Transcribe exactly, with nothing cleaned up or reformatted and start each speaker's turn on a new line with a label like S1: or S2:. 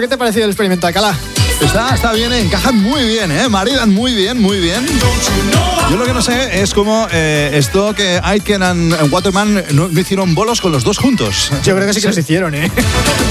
S1: ¿qué te ha parecido el experimento, Alcalá?
S2: Está, está bien, eh, encajan muy bien, ¿eh? Maridan muy bien, muy bien. Yo lo que no sé es cómo eh, esto que Aitken and Waterman no, no hicieron bolos con los dos juntos.
S1: Yo creo que sí que los hicieron, ¿eh?